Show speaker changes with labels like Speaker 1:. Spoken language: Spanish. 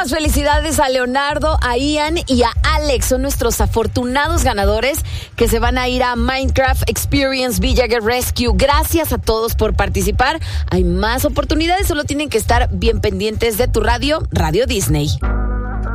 Speaker 1: Muchísimas felicidades a Leonardo, a Ian y a Alex. Son nuestros afortunados ganadores que se van a ir a Minecraft Experience Villager Rescue. Gracias a todos por participar. Hay más oportunidades, solo tienen que estar bien pendientes de tu radio, Radio Disney.